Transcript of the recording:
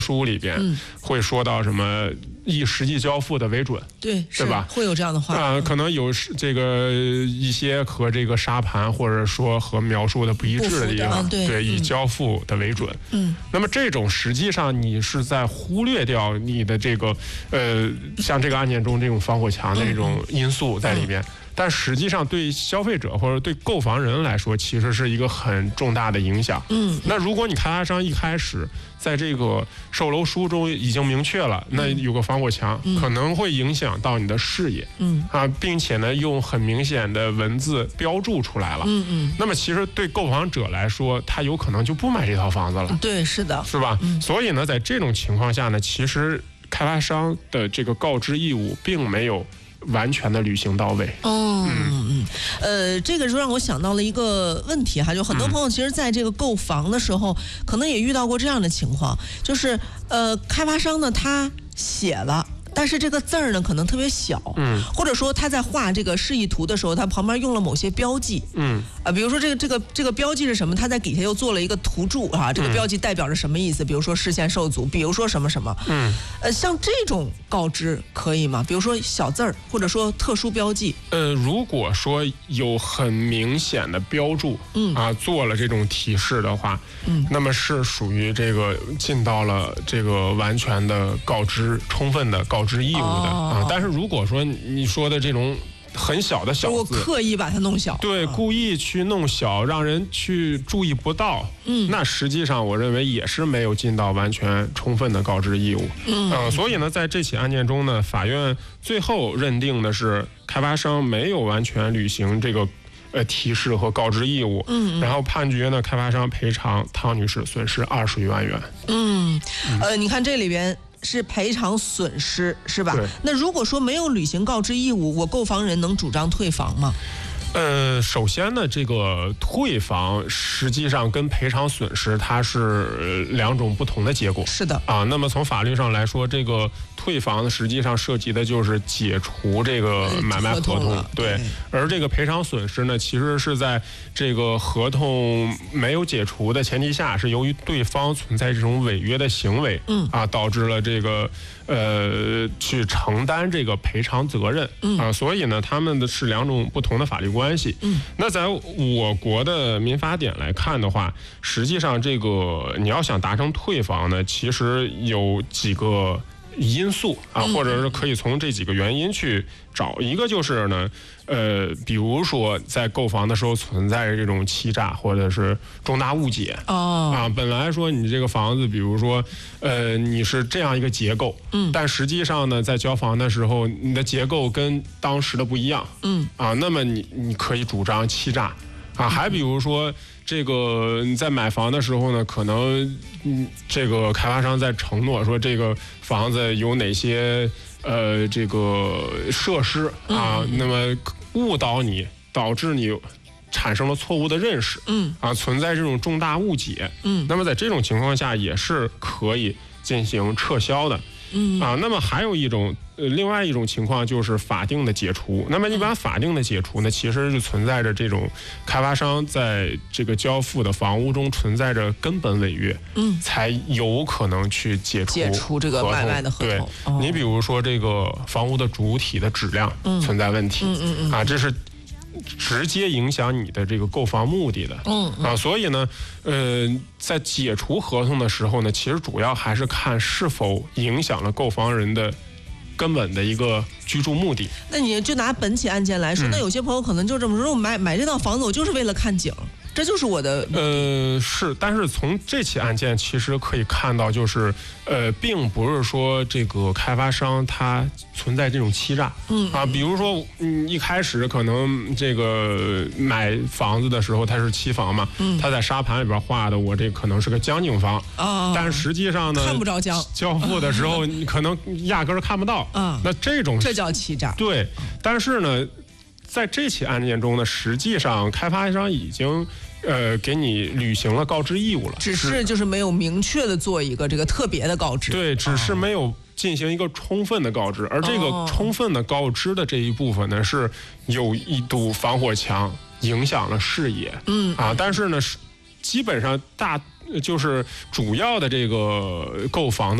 书里边会说到什么以实际交付的为准， 对吧？ 会有这样的话可能有这个一些和这个沙盘或者说和描述的不一致的地方，对，以交付的为准。那么这种实际上你是在忽略掉你的这个像这个案件中这种防火墙的这种因素在里边。但实际上对消费者或者对购房人来说，其实是一个很重大的影响。那如果你开发商一开始在这个售楼书中已经明确了，那有个防火墙，可能会影响到你的视野。并且呢，用很明显的文字标注出来了。那么其实对购房者来说，他有可能就不买这套房子了。 对，是的， 是吧？所以呢，在这种情况下呢，其实开发商的这个告知义务并没有完全的履行到位。 这个就让我想到了一个问题哈，就很多朋友其实在这个购房的时候，可能也遇到过这样的情况，就是开发商呢他写了。但是这个字儿呢，可能特别小，或者说他在画这个示意图的时候，他旁边用了某些标记，比如说这个标记是什么？他在底下又做了一个图注啊，这个标记代表着什么意思？比如说视线受阻，比如说什么什么，像这种告知可以吗？比如说小字儿，或者说特殊标记？ 如果说有很明显的标注，做了这种提示的话，那么是属于这个尽到了这个完全的告知、充分的告知义务的但是如果说你说的这种很小的小字， 我刻意把它弄小， 对，故意去弄小，让人去注意不到，那实际上我认为也是没有尽到完全充分的告知义务。所以呢，在这起案件中呢，法院最后认定的是开发商没有完全履行这个提示和告知义务，然后判决呢，开发商赔偿汤女士损失20余万元。 你看这里边是赔偿损失是吧？那如果说没有履行告知义务，我购房人能主张退房吗？ 首先呢，这个退房实际上跟赔偿损失它是两种不同的结果。 是的那么从法律上来说，这个退房实际上涉及的就是解除这个买卖合同，对。而这个赔偿损失呢，其实是在这个合同没有解除的前提下，是由于对方存在这种违约的行为，导致了这个去承担这个赔偿责任，所以呢，他们的是两种不同的法律关系。那在我国的民法典来看的话，实际上这个你要想达成退房呢，其实有几个因素或者是可以从这几个原因去找。一个就是呢，比如说在购房的时候存在这种欺诈或者是重大误解本来说你这个房子，比如说你是这样一个结构，但实际上呢，在交房的时候，你的结构跟当时的不一样，那么你可以主张欺诈还比如说这个你在买房的时候呢，可能这个开发商在承诺说这个房子有哪些这个设施那么误导你，导致你产生了错误的认识，存在这种重大误解，那么在这种情况下也是可以进行撤销的。那么还有一种另外一种情况就是法定的解除。那么一般法定的解除呢，其实是存在着这种开发商在这个交付的房屋中存在着根本违约，才有可能去解除这个买卖的合同。 对，你比如说这个房屋的主体的质量存在问题，这是直接影响你的这个购房目的的，所以呢，在解除合同的时候呢，其实主要还是看是否影响了购房人的根本的一个居住目的。 那你就拿本起案件来说，那有些朋友可能就这么说，我买这套房子，我就是为了看景。这就是我的是，但是从这起案件其实可以看到，就是并不是说这个开发商他存在这种欺诈，比如说一开始可能这个买房子的时候他是期房嘛，他在沙盘里边画的我这可能是个江景房但实际上呢看不着江， 交付的时候你可能压根儿看不到那这叫欺诈。 对，但是呢，在这起案件中呢，实际上开发商已经给你履行了告知义务了， 只是就是没有明确的做一个这个特别的告知。 对，只是没有进行一个充分的告知，而这个充分的告知的这一部分呢，是有一堵防火墙影响了视野，但是呢，基本上就是主要的这个购房